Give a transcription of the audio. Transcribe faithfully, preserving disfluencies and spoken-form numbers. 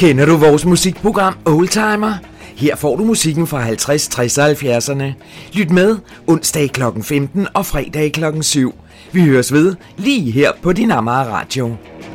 Kender du vores musikprogram Oldtimer? Her får du musikken fra halvtreds, tres og halvfjerdserne. Lyt med onsdag klokken femten og fredag klokken syv. Vi høres ved lige her på din Amager Radio.